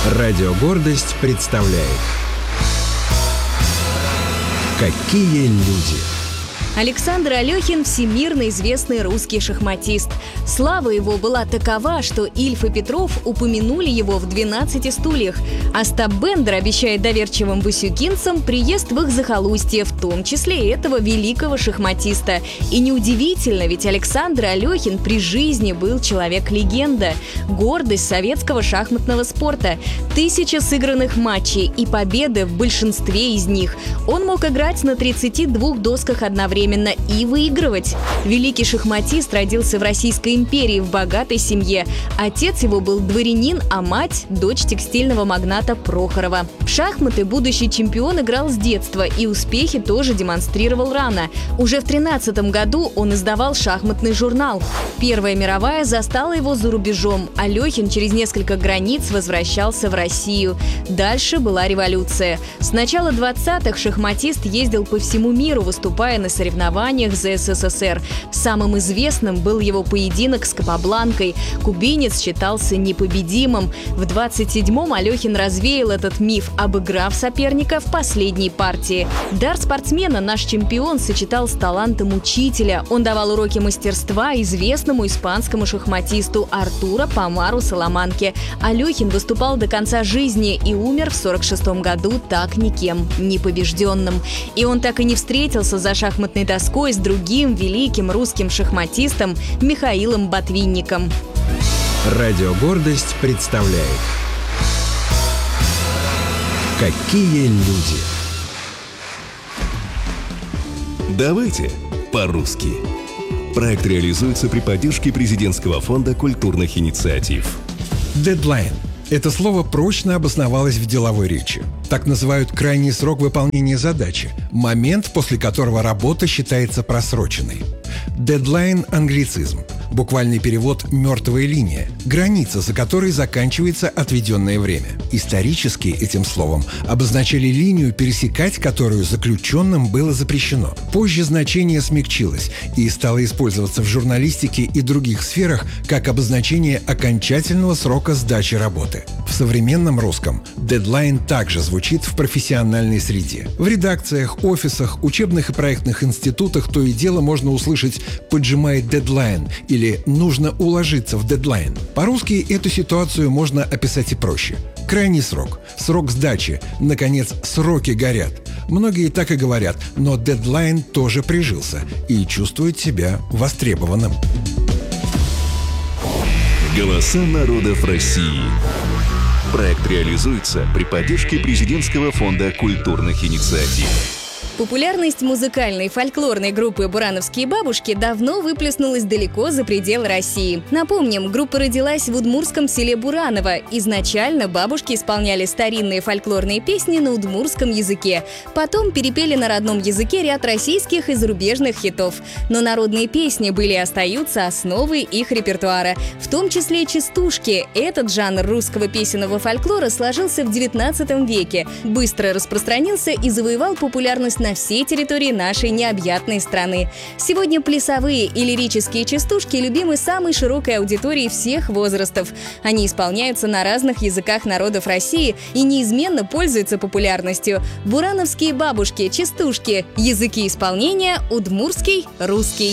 Радио «Гордость» представляет «Какие люди». Александр Алехин – всемирно известный русский шахматист. Слава его была такова, что Ильф и Петров упомянули его в «12 стульях», а Остап Бендер обещает доверчивым васюкинцам приезд в их захолустье, в том числе и этого великого шахматиста. И неудивительно, ведь Александр Алехин при жизни был человек-легенда, гордость советского шахматного спорта, 1000 сыгранных матчей и победы в большинстве из них. Он мог играть на 32 досках одновременно и выигрывать. Великий шахматист родился в Российской империи в богатой семье. Отец его был дворянин, а мать – дочь текстильного магната Прохорова. В шахматы будущий чемпион играл с детства и успехи тоже демонстрировал рано. Уже в 13 году он издавал шахматный журнал. Первая мировая застала его за рубежом. Алехин через несколько границ возвращался в Россию. Дальше была революция. С начала 20-х шахматист ездил по всему миру, выступая на соревнованиях за СССР. Самым известным был его поединок с Капабланкой. Кубинец считался непобедимым. В 27-м Алехин развеял этот миф, обыграв соперника в последней партии. Дар спортсмена наш чемпион сочетал с талантом учителя. Он давал уроки мастерства известному испанскому шахматисту Артуро Помару Саламанке. Алехин выступал до конца жизни и умер в 46-м году так никем не побежденным. И он так и не встретился за шахматной доской с другим великим русским шахматистом Михаилом Ботвинником. Радио «Гордость» представляет «Какие люди». Давайте по-русски. Проект реализуется при поддержке Президентского фонда культурных инициатив. Дедлайн. Это слово прочно обосновалось в деловой речи. Так называют крайний срок выполнения задачи, момент, после которого работа считается просроченной. Дедлайн – англицизм. Буквальный перевод – мертвая линия, граница, за которой заканчивается отведенное время. Исторически этим словом обозначали линию, пересекать которую заключенным было запрещено. Позже значение смягчилось и стало использоваться в журналистике и других сферах как обозначение окончательного срока сдачи работы. В современном русском дедлайн также звучит в профессиональной среде. В редакциях, офисах, учебных и проектных институтах то и дело можно услышать «поджимает дедлайн» или «нужно уложиться в дедлайн». По-русски эту ситуацию можно описать и проще. Крайний срок, срок сдачи, наконец, сроки горят. Многие так и говорят, но дедлайн тоже прижился и чувствует себя востребованным. Голоса народов России. Проект реализуется при поддержке Президентского фонда культурных инициатив. Популярность музыкальной фольклорной группы «Бурановские бабушки» давно выплеснулась далеко за пределы России. Напомним, группа родилась в удмуртском селе Бураново. Изначально бабушки исполняли старинные фольклорные песни на удмуртском языке. Потом перепели на родном языке ряд российских и зарубежных хитов. Но народные песни были и остаются основой их репертуара, в том числе частушки. Этот жанр русского песенного фольклора сложился в XIX веке, быстро распространился и завоевал популярность на всей территории нашей необъятной страны. Сегодня плясовые и лирические частушки любимы самой широкой аудиторией всех возрастов. Они исполняются на разных языках народов России и неизменно пользуются популярностью. Бурановские бабушки, частушки. Языки исполнения – удмуртский, русский.